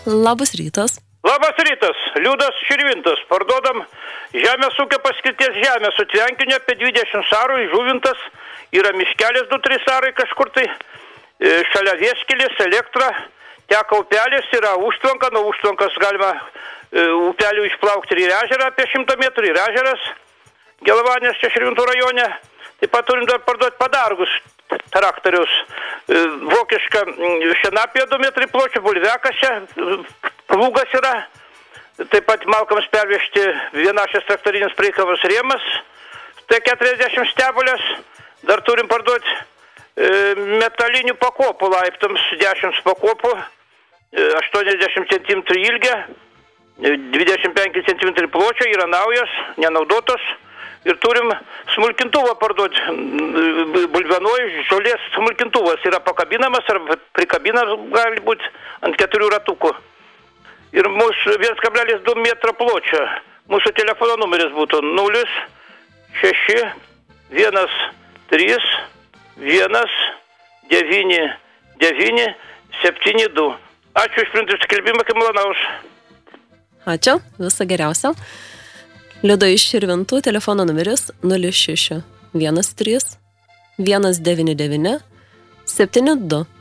Labas rytas. Labas rytas, Liudas Širvintas. Parduodam žemės ūkio paskirties žemę su tvenkiniu apie 20 arų, Žuvintas, yra miškelis 2-3 arai kažkur tai, šalia Vieškelis, elektra, teka upelis, yra užtvanka, nuo užtvankos galima upelių išplaukti ir į ežerą apie 100 metrų, ir ežeras Gelvanės čia Širvintų rajone. Taip pat turim dar parduoti padargus traktorius, vokišką šienapėje 2 metrai pločio, bulvekas čia, plūgas yra, taip pat malkams pervežti vienašės traktorinis preikavas rėmas, tai 40 stebulės, dar turim parduoti metalinių pakopų laiptams, 10 pakopų, 80 cm ilgio, 25 cm pločio, yra naujos, nenaudotos. Ir turim smulkintuvą parduoti, bulvienoji žolės smulkintuvas yra pakabinamas ar prikabinamas gali būti ant 4 ratukų. Ir mūsų 1,2 metro pločio. Mūsų telefono numeris būtų 06 13 199 72. Ačiū iš printų skelbimą, kaip malonaus. Ačiū, viso geriausio. Liudo iš Širvintų, telefono numeris 06 13 199 72.